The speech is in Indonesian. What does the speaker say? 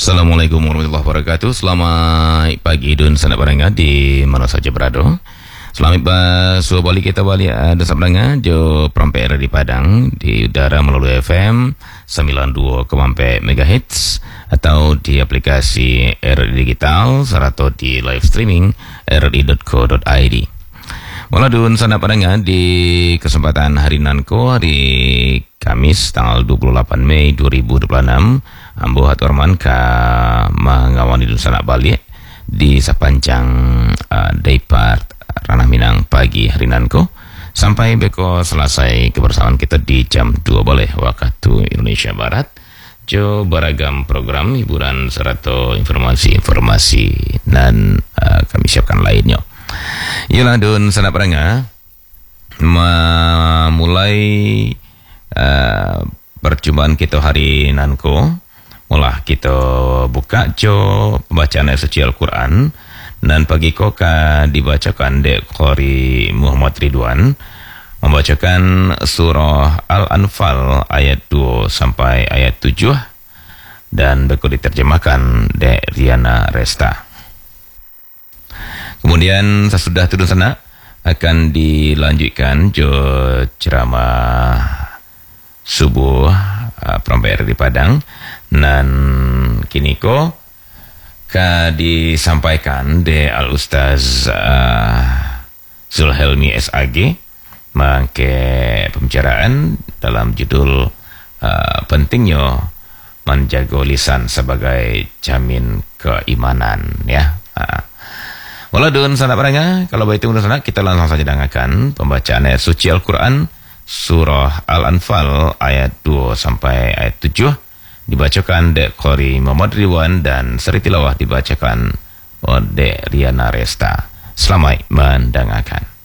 Assalamualaikum warahmatullahi wabarakatuh. Selamat pagi dan sanak barengan di mana saja berada. Selamat suah balik kita balik ada sabdanga jo Prampera di Padang di udara melalui FM 92,4 MHz atau di aplikasi RRI Digital serta di live streaming rri.co.id. Waladun sanak barengan di kesempatan hari Nanko hari Kamis tanggal 28 Mei 2026. Ambo Haturman ka mengawani dun sanak balik di sepanjang Daypart Ranah Minang pagi hari Nanko sampai beko selesai kebersamaan kita di jam 2 boleh waktu Indonesia Barat. Jo beragam program hiburan serta informasi-informasi dan kami siapkan lainnya. Yalah dun sanak peranga mulai perjumpaan kita hari Nanko. Mulah kita buka jo pembacaan ayat suci Al-Quran dan pagi koka dibacakan Dek Qori Muhammad Ridwan membacakan surah Al-Anfal ayat 2 sampai ayat 7 dan berikut diterjemahkan Dek Riana Resta. Kemudian sesudah turun sana akan dilanjutkan jo ceramah subuh Prampera di Padang. Dan kini ko disampaikan de Al Ustaz Zulhelmi SAG mangke pembicaraan dalam judul pentingnya menjaga lisan sebagai jamin keimanan ya. Waladun sanak peranga kalau begitu sana kita langsung saja dengarkan pembacaan ayat suci Al-Quran surah Al-Anfal ayat 2 sampai ayat 7 dibacakan Dek Qori Muhammad Ridwan dan seri tilawah dibacakan oleh Dek Riana Resta. Selamat mendengarkan.